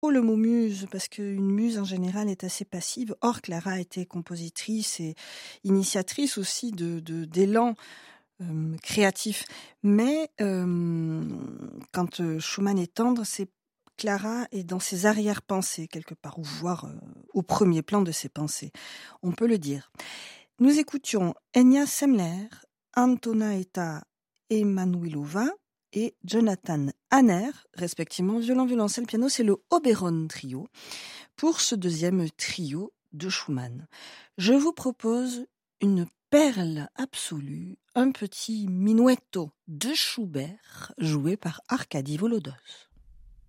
le mot muse, parce qu'une muse en général est assez passive. Or, Clara était compositrice et initiatrice aussi d'élan créatif. Mais quand Schumann est tendre, c'est Clara est dans ses arrière-pensées quelque part, ou voire au premier plan de ses pensées. On peut le dire. Nous écoutions Enya Semler, Antonaeta Emanuilova et Jonathan Hanner, respectivement violon, violoncelle, piano. C'est le Oberon Trio pour ce deuxième trio de Schumann. Je vous propose une perle absolue, un petit minuetto de Schubert joué par Arkady Volodos.